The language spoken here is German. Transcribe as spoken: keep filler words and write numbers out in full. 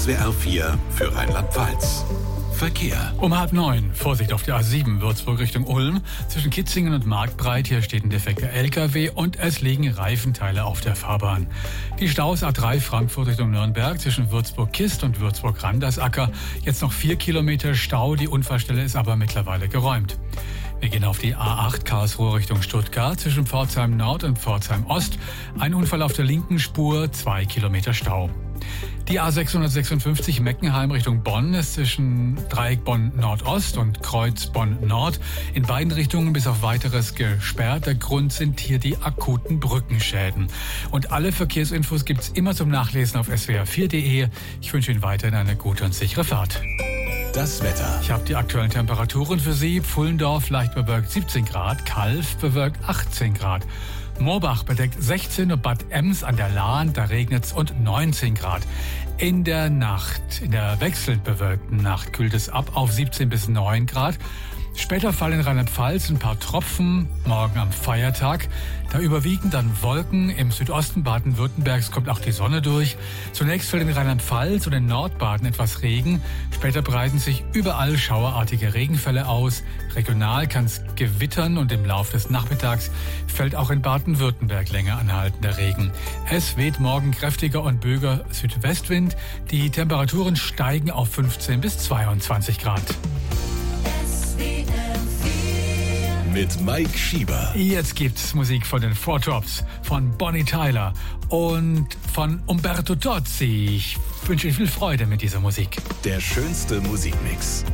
S W R vier für Rheinland-Pfalz. Verkehr. Um halb neun. Vorsicht auf der A sieben, Würzburg Richtung Ulm. Zwischen Kitzingen und Marktbreit. Hier steht ein defekter L K W und es liegen Reifenteile auf der Fahrbahn. Die Staus A drei Frankfurt Richtung Nürnberg zwischen Würzburg-Kist und Würzburg-Randersacker. Jetzt noch vier Kilometer Stau. Die Unfallstelle ist aber mittlerweile geräumt. Wir gehen auf die A acht Karlsruhe Richtung Stuttgart zwischen Pforzheim Nord und Pforzheim Ost. Ein Unfall auf der linken Spur, zwei Kilometer Stau. Die A sechshundertsechsundfünfzig Meckenheim Richtung Bonn ist zwischen Dreieck Bonn Nordost und Kreuz Bonn Nord in beiden Richtungen bis auf weiteres gesperrt. Der Grund sind hier die akuten Brückenschäden. Und alle Verkehrsinfos gibt's immer zum Nachlesen auf S W R vier punkt de. Ich wünsche Ihnen weiterhin eine gute und sichere Fahrt. Das Wetter. Ich habe die aktuellen Temperaturen für Sie. Pfullendorf leicht bewölkt siebzehn Grad, Calw bewölkt achtzehn Grad. Moorbach bedeckt sechzehn und Bad Ems an der Lahn, da regnet's und neunzehn Grad. In der Nacht, in der wechselnd bewölkten Nacht kühlt es ab auf siebzehn bis neun Grad. Später fallen in Rheinland-Pfalz ein paar Tropfen, morgen am Feiertag. Da überwiegen dann Wolken. Im Südosten Baden-Württembergs kommt auch die Sonne durch. Zunächst fällt in Rheinland-Pfalz und in Nordbaden etwas Regen. Später breiten sich überall schauerartige Regenfälle aus. Regional kann es gewittern und im Laufe des Nachmittags fällt auch in Baden-Württemberg länger anhaltender Regen. Es weht morgen kräftiger und böiger Südwestwind. Die Temperaturen steigen auf fünfzehn bis zweiundzwanzig Grad. Mit Mike Schieber. Jetzt gibt's Musik von den Four Tops, von Bonnie Tyler und von Umberto Tozzi. Ich wünsche Ihnen viel Freude mit dieser Musik. Der schönste Musikmix.